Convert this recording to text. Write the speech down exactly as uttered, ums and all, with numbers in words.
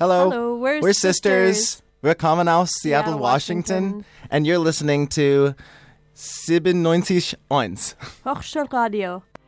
Hello. Hello, we're, We're sisters. sisters. We're coming out Seattle, Seattle, Washington. Washington. And you're listening to siebenundneunzig Eins. Hochschulradio.